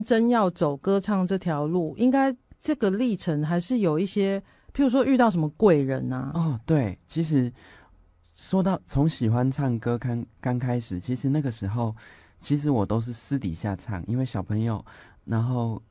真要走歌唱这条路，应该这个历程还是有一些，譬如说遇到什么贵人啊？ 哦，对，其实说到从喜欢唱歌刚开始，其实那个时候，其实我都是私底下唱，因为小朋友，然后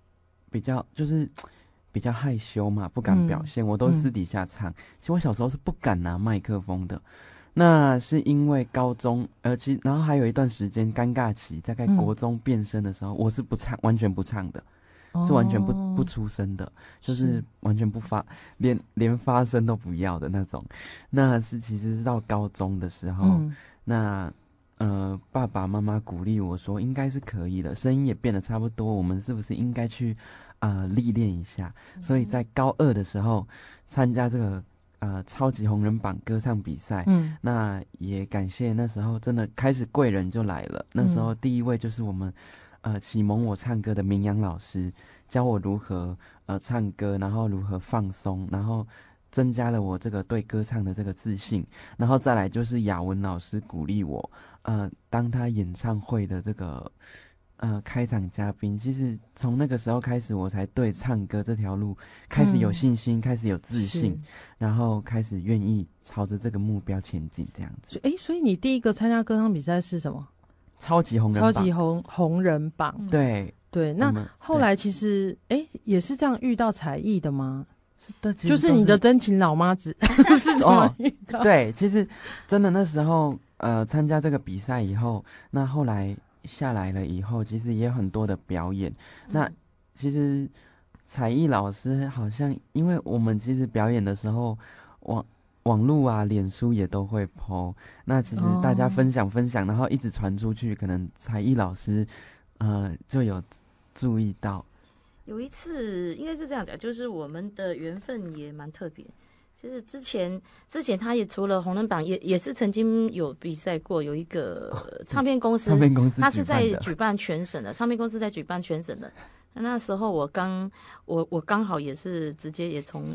比较害羞嘛，不敢表现，我都是私底下唱。其实我小时候是不敢拿麦克风的，那是因为高中，其实然后还有一段时间尴尬期，大概国中变声的时候，我是不唱，完全不唱的。是完全不出声的，就是完全不发，连发声都不要的那种。那其实是到高中的时候，那爸爸妈妈鼓励我说应该是可以了，声音也变得差不多，我们是不是应该去历练一下？所以在高2的时候参加这个超级红人榜歌唱比赛，那也感谢那时候真的开始贵人就来了，那时候第一位就是我们。启蒙我唱歌的明阳老师教我如何唱歌，然后如何放松，然后增加了我这个对歌唱的这个自信，然后再来就是雅文老师鼓励我，当他演唱会的这个开场嘉宾。其实从那个时候开始，我才对唱歌这条路开始有信心，开始有自信，然后开始愿意朝着这个目标前进，这样子。 所以你第一个参加歌唱比赛是什么？ 超级红人榜。 超级红人榜。 对对，那后来其实也是这样遇到才艺的吗？ 是的， 就是你的真情老妈子是怎么遇到？ 对，其实真的那时候参加这个比赛以后，那后来下来了以后，其实也有很多的表演。那其实才艺老师好像，因为我们其实表演的时候，网路啊、脸书也都会 po， 那其实大家分享，然后一直传出去，可能才艺老师就有注意到。 有一次应该是这样讲，就是我们的缘分也蛮特别。就是之前他也除了红人榜也是曾经有比赛过，有一个唱片公司他是在举办全省的，唱片公司在举办全省的。那时候我刚好也是直接也从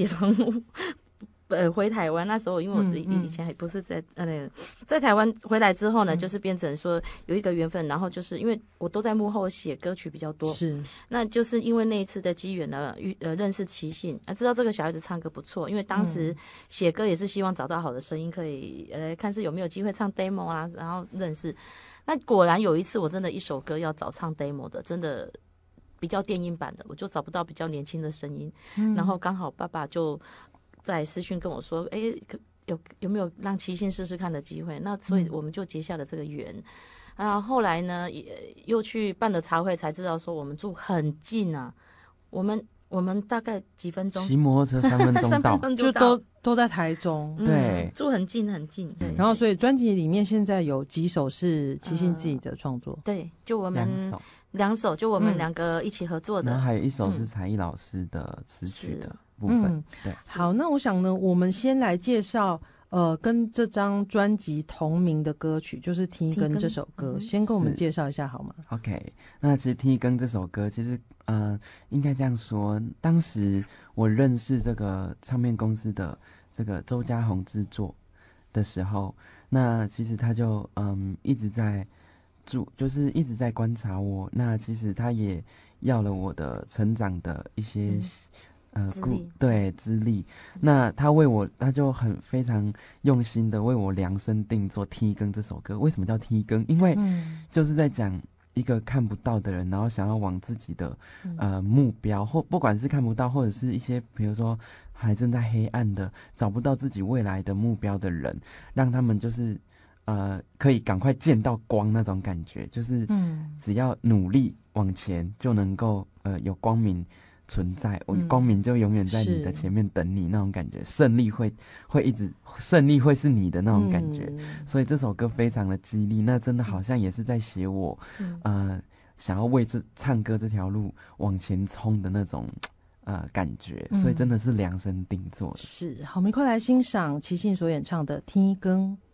回台湾。那时候因为我以前还不是在台湾回来之后呢，就是变成说有一个缘分，然后就是因为我都在幕后写歌曲比较多， 是， 那就是因为那一次的机缘呢，认识齐信，知道这个小孩子唱歌不错，因为当时写歌也是希望找到好的声音，可以看是有没有机会唱 demo 啊，然后认识。那果然有一次我真的一首歌要找唱 demo 的，真的比较电音版的，我就找不到比较年轻的声音，然后刚好爸爸就在私讯跟我说，有没有让齐信试试看的机会？那所以我们就结下了这个缘。后来呢，也又去办了茶会，才知道说我们住很近啊，我们大概几分钟， 骑摩托车3分钟到， 就都在台中， 对， 住很近。对， 然后所以专辑里面现在有几首是齐信自己的创作， 对，就我们2首，就我们2个一起合作的， 然后还有一首是才艺老师的词曲的部分。对， 好，那我想呢，我们先来介绍跟这张专辑同名的歌曲，就是《听一根》这首歌，先跟我们介绍一下好吗 ？OK， 那其实《听一根》这首歌，其实应该这样说，当时我认识这个唱片公司的这个周家宏制作的时候，那其实他就一直在就是一直在观察我。那其实他也要了我的成长的一些资历。那他就非常用心的为我量身定做《听一根》这首歌。为什么叫听一根？因为就是在讲一个看不到的人，然后想要往自己的目标，或不管是看不到，或者是一些比如说还正在黑暗的找不到自己未来的目标的人，让他们就是可以赶快见到光那种感觉，就是只要努力往前就能够有光明存在，光明就永远在你的前面等你那种感觉，胜利会是你的那种感觉。所以这首歌非常的激励，那真的好像也是在写我想要为唱歌这条路往前冲的那种感觉，所以真的是量身定做的。 是，好，我们快来欣赏齐信所演唱的《听一根》。